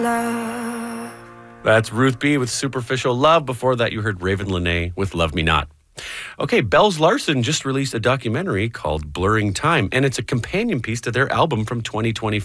That's Ruth B. with Superficial Love. Before that, you heard Raven Lenae with Love Me Not. Okay, Bells Larson just released a documentary called Blurring Time, and it's a companion piece to their album from 2024.